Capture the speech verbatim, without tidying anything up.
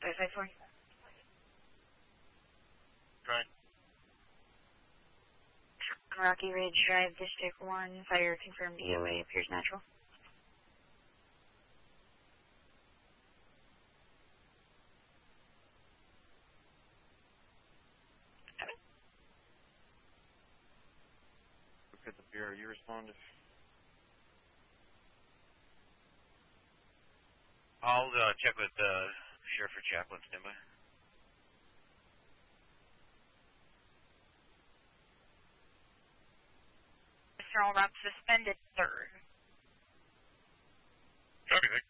five five four. Right. Rocky Ridge Drive, District one, fire confirmed D O A, appears natural. Look at the Bureau, you respond if... I'll uh, check with uh, Sheriff or Chaplain, standby. Mister All route suspended third. Copy, Nick.